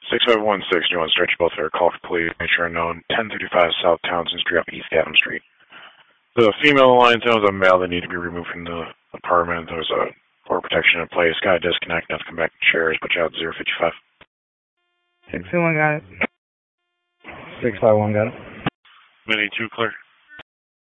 6516, you want to stretch both their call complete, make sure unknown, 1035 South Townsend Street up East Adams Street. The female line tells a male they need to be removed from the apartment. There's a door protection in place. Got to disconnect, have to come back to chairs, put you out 055. 651 got it. 651 got it. Mini 2 clear.